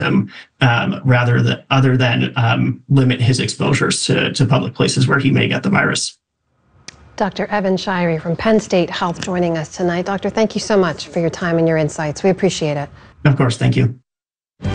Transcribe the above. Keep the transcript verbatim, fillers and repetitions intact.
him, um, rather than other than um, limit his exposures to, to public places where he may get the virus. Doctor Evan Shirey from Penn State Health joining us tonight. Doctor, thank you so much for your time and your insights. We appreciate it. Of course, thank you.